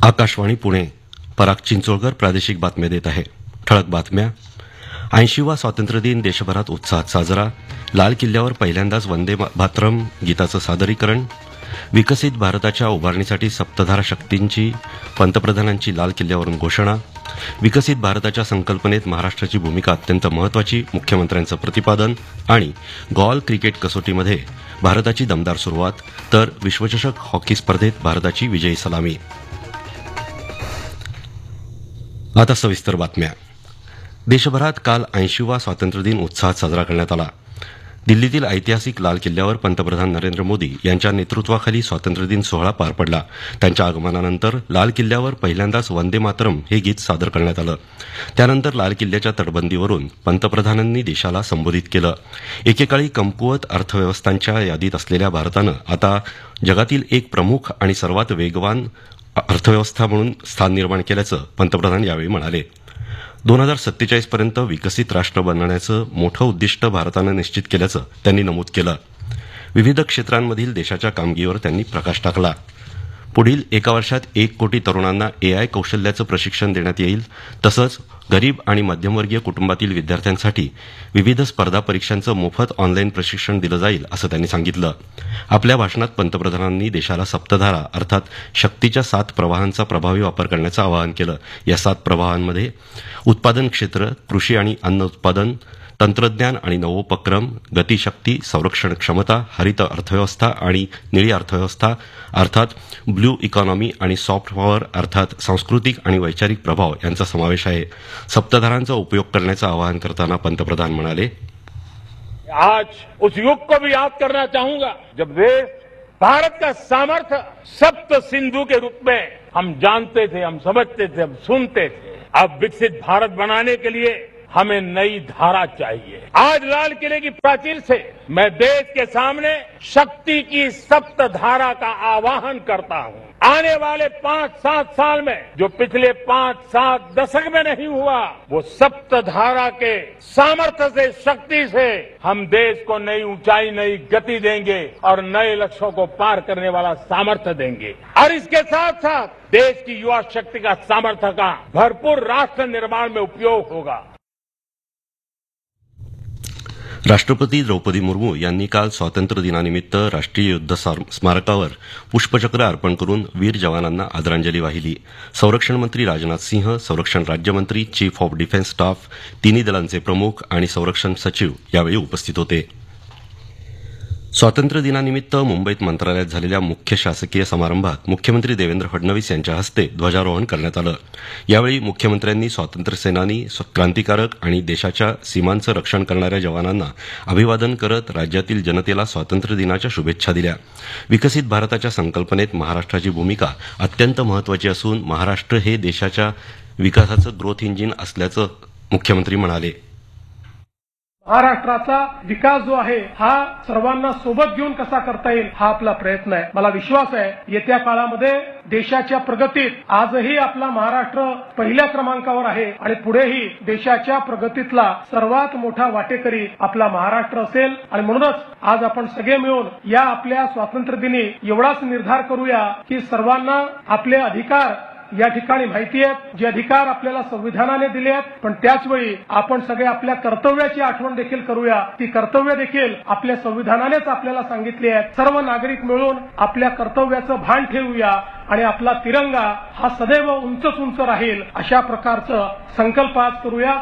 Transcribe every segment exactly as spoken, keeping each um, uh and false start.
आकाशवाणी पुणे. पराग चिंचोळकर प्रादेशिक बातम्या देत आहे. ठळक बातम्या. ऐंशीवा स्वातंत्र्यदिन देशभरात उत्साहात साजरा. लाल किल्ल्यावर पहिल्यांदाच वंदे मातरम गीताचं सादरीकरण. विकसित भारताच्या उभारणीसाठी सप्तधारा शक्तींची पंतप्रधानांची लाल किल्ल्यावरून घोषणा. विकसित भारताच्या संकल्पनेत महाराष्ट्राची भूमिका अत्यंत महत्वाची, मुख्यमंत्र्यांचं प्रतिपादन. आणि गॉल क्रिकेट कसोटीमध्ये भारताची दमदार सुरुवात, तर विश्वचषक हॉकी स्पर्धेत भारताची विजयी सलामी. आता सविस्तर बातम्या. देशभरात काल ऐंशीवा स्वातंत्र्यदिन उत्साहात साजरा करण्यात आला. दिल्लीतील ऐतिहासिक लाल किल्ल्यावर पंतप्रधान नरेंद्र मोदी यांच्या नेतृत्वाखाली स्वातंत्र्यदिन सोहळा पार पडला. त्यांच्या आगमनानंतर लाल किल्ल्यावर पहिल्यांदाच वंदे मातरम हे गीत सादर करण्यात आलं. त्यानंतर लाल किल्ल्याच्या तटबंदीवरून पंतप्रधानांनी देशाला संबोधित केलं. एकेकाळी कमकुवत अर्थव्यवस्थांच्या यादीत असलेल्या भारतानं आता जगातील एक प्रमुख आणि सर्वात वेगवान अर्थव्यवस्था म्हणून स्थान निर्माण केल्याचं पंतप्रधान यावेळी म्हणाले. दोन हजार सत्तेचाळीस पर्यंत विकसित राष्ट्र बनण्याचं मोठं उद्दिष्ट भारतानं निश्चित केल्याचं त्यांनी नमूद केलं. विविध क्षेत्रांमधील देशाच्या कामगिरीवर त्यांनी प्रकाश टाकला. पुढील एका वर्षात एक कोटी तरुणांना एआय कौशल्याचं प्रशिक्षण देण्यात येईल. तसंच गरीब आणि मध्यमवर्गीय कुटुंबातील विद्यार्थ्यांसाठी विविध स्पर्धा परीक्षांचं मोफत ऑनलाईन प्रशिक्षण दिलं जाईल, असं त्यांनी सांगितलं. आपल्या भाषणात पंतप्रधानांनी देशाला सप्तधारा अर्थात शक्तीच्या सात प्रवाहांचा प्रभावी वापर करण्याचं आवाहन केलं. या सात प्रवाहांमध्ये उत्पादन क्षेत्र, कृषी आणि अन्न उत्पादन, तंत्रज्ञान आणि नवोपक्रम, गतिशक्ती, संरक्षण क्षमता, हरित अर्थव्यवस्था आणि निळी अर्थव्यवस्था अर्थात ब्ल्यू इकॉनॉमी आणि सॉफ्ट पॉवर अर्थात सांस्कृतिक आणि वैचारिक प्रभाव यांचा समावेश आहे. सप्तधारांचा उपयोग करण्याचं आवाहन करताना पंतप्रधान म्हणाले, आज उस युग को भी याद करना चाहूंगा जब देश भारत का सामर्थ्य सप्त सिंधु के रूप में हम जानते थे, हम समझते थे, हम सुनते थे. अब विकसित भारत बनाने के लिए हमें नई धारा चाहिए. आज लाल किले की प्राचीर से मैं देश के सामने शक्ति की सप्त धारा का आवाहन करता हूं. आने वाले पांच सात साल में जो पिछले पांच सात दशक में नहीं हुआ, वो सप्त धारा के सामर्थ्य से, शक्ति से हम देश को नई ऊंचाई, नई गति देंगे और नए लक्ष्यों को पार करने वाला सामर्थ्य देंगे. और इसके साथ साथ देश की युवा शक्ति का सामर्थ्य का भरपूर राष्ट्र निर्माण में उपयोग होगा. राष्ट्रपती द्रौपदी मुर्मू यांनी काल स्वातंत्र्य दिनानिमित्त राष्ट्रीय युद्ध स्मारकावर पुष्पचक्र अर्पण करून वीर जवानांना आदरांजली वाहिली. संरक्षण मंत्री राजनाथ सिंह, संरक्षण राज्यमंत्री, चीफ ऑफ डिफेन्स स्टाफ, तिन्ही दलांचे प्रमुख आणि संरक्षण सचिव यावेळी उपस्थित होते. स्वातंत्र्य दिनानिमित्त मुंबईत मंत्रालयात झालेल्या मुख्य शासकीय समारंभात मुख्यमंत्री देवेंद्र फडणवीस यांच्या हस्ते ध्वजारोहण करण्यात आलं. यावेळी मुख्यमंत्र्यांनी स्वातंत्र्यसेनानी, क्रांतिकारक आणि देशाच्या सीमांचं रक्षण करणाऱ्या जवानांना अभिवादन करत राज्यातील जनतेला स्वातंत्र्य दिनाच्या शुभेच्छा दिल्या. विकसित भारताच्या संकल्पनेत महाराष्ट्राची भूमिका अत्यंत महत्वाची असून महाराष्ट्र हे देशाच्या विकासाचं ग्रोथ इंजिन असल्याचं मुख्यमंत्री म्हणाले. महाराष्ट्राचा विकास जो आहे हा सर्वांना सोबत घेऊन कसा करता येईल हा आपला प्रयत्न आहे. मला विश्वास आहे येत्या काळामध्ये देशाच्या प्रगतीत आजही आपला महाराष्ट्र पहिल्या क्रमांकावर आहे आणि पुढेही देशाच्या प्रगतीतला सर्वात मोठा वाटेकरी आपला महाराष्ट्र असेल. आणि म्हणूनच आज आपण सगळे मिळून या आपल्या स्वातंत्र्य दिनी एवढाच निर्धार करूया की सर्वांना आपले अधिकार या ठिकाणी माहिती आहेत, जे अधिकार आपल्याला संविधानाने दिले आहेत, पण त्याचवेळी आपण सगळे आपल्या कर्तव्याची आठवण देखील करूया. ती कर्तव्य देखील आपल्या संविधानानेच आपल्याला सांगितली आहेत. सर्व नागरिक मिळून आपल्या कर्तव्याचं भान ठेवूया आणि आपला तिरंगा हा सदैव उंचच उंच राहील अशा प्रकारचं संकल्प आज करूया.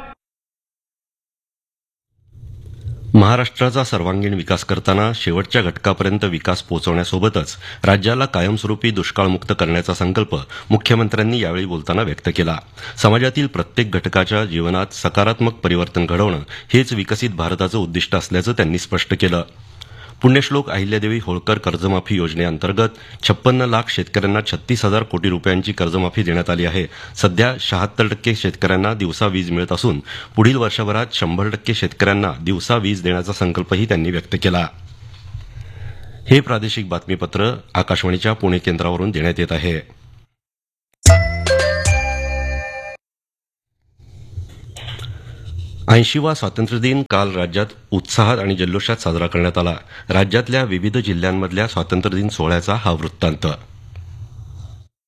महाराष्ट्राचा सर्वांगीण विकास करताना शेवटच्या घटकापर्यंत विकास पोहोचवण्यासोबतच राज्याला कायमस्वरूपी दुष्काळमुक्त करण्याचा संकल्प मुख्यमंत्र्यांनी यावेळी बोलताना व्यक्त केला. समाजातील प्रत्येक घटकाच्या जीवनात सकारात्मक परिवर्तन घडवणं हेच विकसित भारताचं उद्दिष्ट असल्याचं त्यांनी स्पष्ट केलं. पुण्यश्लोक अहिल्यादेवी होळकर कर्जमाफी योजनेअंतर्गत छप्पन्न लाख शेतकऱ्यांना छत्तीस हजार कोटी रुपयांची कर्जमाफी देण्यात आली आहे. सध्या शहात्तर टक्के शेतकऱ्यांना दिवसा वीज मिळत असून पुढील वर्षभरात शंभर टक्के शेतकऱ्यांना दिवसा वीज देण्याचा संकल्पही त्यांनी व्यक्त केला. हे प्रादेशिक बातमीपत्र आकाशवाणीच्या पुणे केंद्रावरून देण्यात येत आहे. ऐंशीवा स्वातंत्र्यदिन काल राज्यात उत्साहात आणि जल्लोषात साजरा करण्यात आला. राज्यातल्या विविध जिल्ह्यांमधल्या स्वातंत्र्यदिन सोहळ्याचा हा वृत्तांत.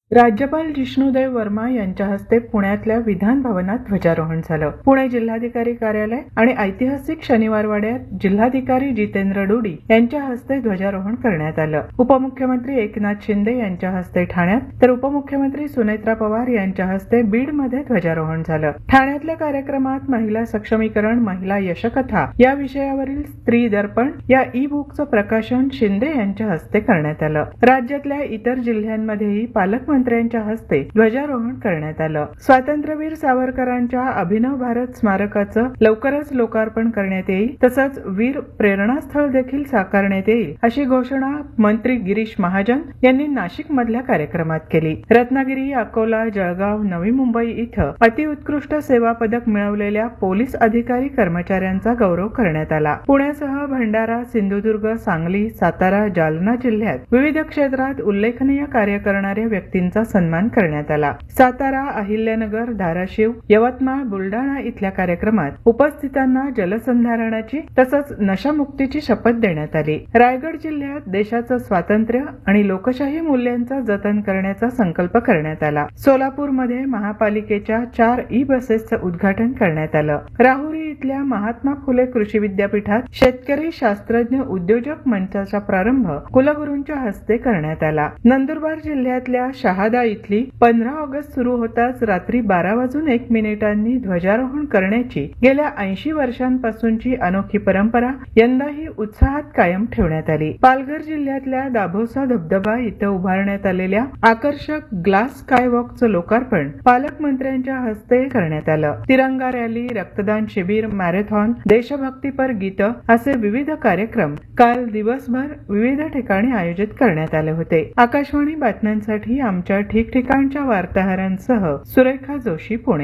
राज्यपाल जिष्णुदेव वर्मा यांच्या हस्ते पुण्यातल्या विधान भवनात ध्वजारोहण झालं. पुणे जिल्हाधिकारी कार्यालय आणि ऐतिहासिक शनिवार वाड्यात जिल्हाधिकारी जितेंद्र डोडी यांच्या हस्ते ध्वजारोहण करण्यात आलं. उपमुख्यमंत्री एकनाथ शिंदे यांच्या हस्ते ठाण्यात तर उपमुख्यमंत्री सुनेत्रा पवार यांच्या हस्ते बीडमध्ये ध्वजारोहण झालं. ठाण्यातल्या कार्यक्रमात महिला सक्षमीकरण, महिला यशकथा या विषयावरील स्त्री दर्पण या ई बुकचं प्रकाशन शिंदे यांच्या हस्ते करण्यात आलं. राज्यातल्या इतर जिल्ह्यांमध्येही पालकमंत्री मंत्र्यांच्या हस्ते ध्वजारोहण करण्यात आलं. स्वातंत्र्यवीर सावरकरांच्या अभिनव भारत स्मारकाचं लवकरच लोकार्पण करण्यात येईल, तसंच वीर प्रेरणास्थळ देखील साकारण्यात येईल अशी घोषणा मंत्री गिरीश महाजन यांनी नाशिक मधल्या कार्यक्रमात केली. रत्नागिरी, अकोला, जळगाव, नवी मुंबई इथं अतिउत्कृष्ट सेवा पदक मिळवलेल्या पोलीस अधिकारी कर्मचाऱ्यांचा गौरव करण्यात आला. पुण्यासह भंडारा, सिंधुदुर्ग, सांगली, सातारा, जालना जिल्ह्यात विविध क्षेत्रात उल्लेखनीय कार्य करणाऱ्या व्यक्तींचा सन्मान करण्यात आला. सातारा, अहिल्यानगर, धाराशिव, यवतमाळ, बुलडाणा इथल्या कार्यक्रमात उपस्थितांना जलसंधारणाची तसंच नशामुक्तीची शपथ देण्यात आली. रायगड जिल्ह्यात देशाचं स्वातंत्र्य आणि लोकशाही मूल्यांचं जतन करण्याचा संकल्प करण्यात आला. सोलापूरमध्ये महापालिकेच्या चार ई बसेसचं उद्घाटन करण्यात आलं. राहुरी इथल्या महात्मा फुले कृषी विद्यापीठात शेतकरी शास्त्रज्ञ उद्योजक मंचाचा प्रारंभ कुलगुरूंच्या हस्ते करण्यात आला. नंदुरबार जिल्ह्यातल्या शहादा इथली पंधरा ऑगस्ट सुरू होताच रात्री बारा वाजून एक मिनिटांनी ध्वजारोहण करण्याची गेल्या ऐंशी वर्षांपासूनची अनोखी परंपरा यंदाही उत्साहात कायम ठेवण्यात आली. पालघर जिल्ह्यातल्या दाभोसा धबधबा इथं उभारण्यात आलेल्या आकर्षक ग्लास स्कायवॉकचं लोकार्पण पालकमंत्र्यांच्या हस्ते करण्यात आलं. तिरंगा रॅली, रक्तदान शिबिर, मॅरेथॉन, देशभक्तीपर गीतं असे विविध कार्यक्रम काल दिवसभर विविध ठिकाणी आयोजित करण्यात आले होते. आकाशवाणी बातम्यांसाठी आमच्या ठिकठिकाणच्या वार्ताहरांसह सुरेखा जोशी, पुणे.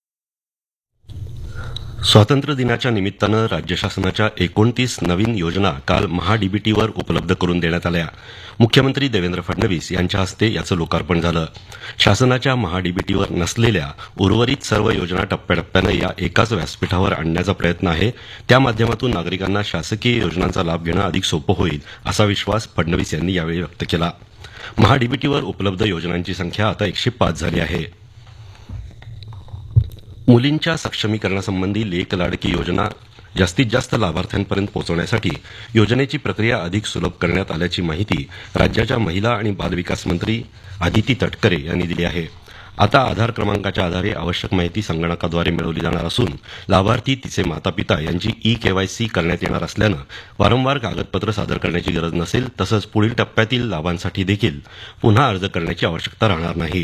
स्वातंत्र्य दिनाच्या निमित्तानं राज्य शासनाच्या एकोणतीस नवीन योजना काल महाडीबीटीवर उपलब्ध करून देण्यात आल्या. मुख्यमंत्री देवेंद्र फडणवीस यांच्या हस्ते याचं लोकार्पण झालं. शासनाच्या महाडीबीटीवर नसलेल्या उर्वरित सर्व योजना टप्प्याटप्प्यानं या एकाच व्यासपीठावर आणण्याचा प्रयत्न आहे. त्या माध्यमातून नागरिकांना शासकीय योजनांचा लाभ घेणं अधिक सोपं होईल असा विश्वास फडणवीस यांनी यावेळी व्यक्त केला. महाडीबीटीवर उपलब्ध योजनांची संख्या आता एकशे पाच झाली आहे. मुलींच्या सक्षमीकरणासंबंधी लेक लाडकी योजना जास्तीत जास्त लाभार्थ्यांपर्यंत पोहोचवण्यासाठी योजनेची प्रक्रिया अधिक सुलभ करण्यात आल्याची माहिती राज्याच्या महिला आणि बालविकास मंत्री आदिती तटकरे यांनी दिली आहे. आता आधार क्रमांकाच्या आधारे आवश्यक माहिती संगणकाद्वारे मिळवली जाणार असून लाभार्थी, तिचे मातापिता यांची ई केवायसी करण्यात येणार असल्यानं वारंवार कागदपत्र सादर करण्याची गरज नसेल. तसंच पुढील टप्प्यातील लाभांसाठी देखील पुन्हा अर्ज करण्याची आवश्यकता राहणार नाही.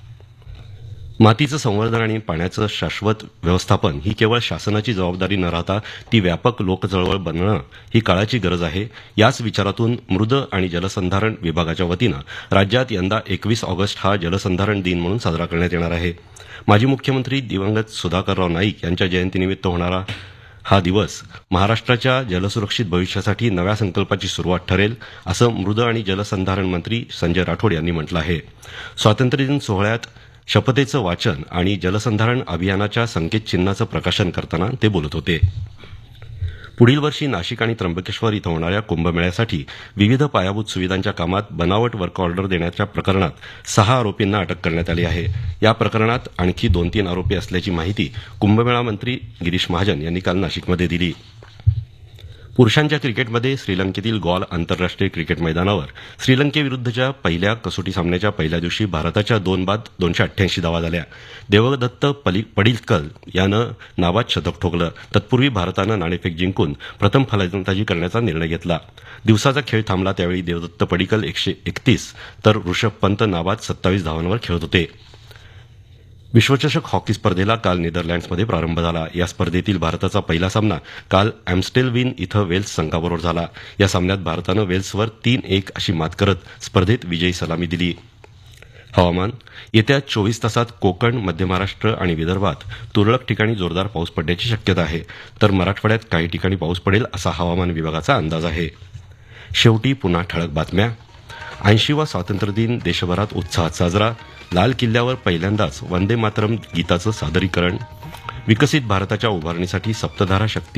मातीचं संवर्धन आणि पाण्याचं शाश्वत व्यवस्थापन ही केवळ शासनाची जबाबदारी न राहता ती व्यापक लोकचळवळ बनणं ही काळाची गरज आहे. याच विचारातून मृद आणि जलसंधारण विभागाच्या वतीनं राज्यात यंदा एकवीस ऑगस्ट हा जलसंधारण दिन म्हणून साजरा करण्यात येणार आहे. माजी मुख्यमंत्री दिवंगत सुधाकरराव नाईक यांच्या जयंतीनिमित्त होणारा हा दिवस महाराष्ट्राच्या जलसुरक्षित भविष्यासाठी नव्या संकल्पाची सुरुवात ठरेल असं मृद आणि जलसंधारण मंत्री संजय राठोड यांनी म्हटलं आहे. स्वातंत्र्यदिन सोहळ्यात शपथेचं वाचन आणि जलसंधारण अभियानाच्या संकेतचिन्हाचं प्रकाशन करताना ते बोलत होते. पुढील वर्षी नाशिक आणि त्र्यंबकेश्वर इथं होणाऱ्या कुंभमेळ्यासाठी विविध पायाभूत सुविधांच्या कामात बनावट वर्क ऑर्डर देण्याच्या प्रकरणात सहा आरोपींना अटक करण्यात आली आहे. या प्रकरणात आणखी दोन तीन आरोपी असल्याची माहिती कुंभमेळा मंत्री गिरीश महाजन यांनी काल नाशिकमध्ये दिली. पुरुषांच्या क्रिकेटमध्ये श्रीलंकेतील गॉल आंतरराष्ट्रीय क्रिकेट मैदानावर श्रीलंकेविरुद्धच्या पहिल्या कसोटी सामन्याच्या पहिल्या दिवशी भारताच्या दोन बाद दोनशे अठ्ठ्याऐंशी धावा झाल्या. देवदत्त पडिक्कल यानं नाबाद शतक ठोकलं. तत्पूर्वी भारतानं नाणेफेक जिंकून प्रथम फलंदाजी करण्याचा निर्णय घेतला. दिवसाचा खेळ थांबला त्यावेळी देवदत्त पडिक्कल एकशे एकतीस तर ऋषभ पंत नाबाद सत्तावीस धावांवर खेळत होते. विश्वचषक हॉकी स्पर्धेला काल नेदरलँड्समध्ये प्रारंभ झाला. या स्पर्धेतील भारताचा पहिला सामना काल ॲम्स्टेलविन इथं वेल्स संघाबरोबर झाला. या सामन्यात भारतानं वेल्सवर तीन एक अशी मात करत स्पर्धेत विजयी सलामी दिली. हवामान. येत्या चोवीस तासात कोकण, मध्य महाराष्ट्र आणि विदर्भात तुरळक ठिकाणी जोरदार पाऊस पडण्याची शक्यता आहे, तर मराठवाड्यात काही ठिकाणी पाऊस पडेल असा हवामान विभागाचा अंदाज आहे. शेवटी पुन्हा ठळक बातम्या. ऐंशीवा स्वातंत्र्यदिन देशभरात उत्साहात साजरा. लाल किल्ल्यावर पहिल्यांदाच वंदे मातरम गीताचं सादरीकरण. विकसित भारताच्या उभारणीसाठी सप्तधारा शक्ती